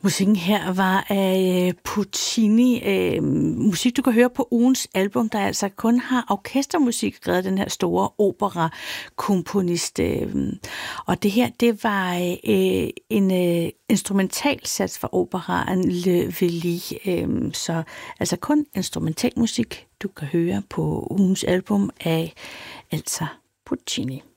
Musikken her var af Puccini. Musik, du kan høre på ugens album, der altså kun har orkestermusik skrevet, den her store opera-komponist. Og det her, det var en instrumentalsats for operaen Le Veli. Så altså kun instrumentalmusik, du kan høre på ugens album af altså Puccini.